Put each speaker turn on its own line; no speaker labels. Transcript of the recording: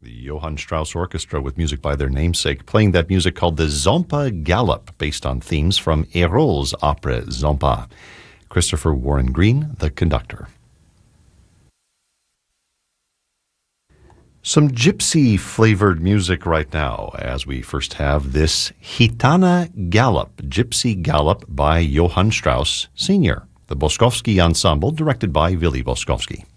The Johann Strauss Orchestra with music by their namesake, playing that music called the Zompa Gallop, based on themes from Hérold's opera Zompa. Christopher Warren Green, the conductor. Some gypsy-flavored music right now, as we first have this Gitana Gallop, Gypsy Gallop by Johann Strauss Sr., the Boskovsky Ensemble, directed by Willy Boskovsky.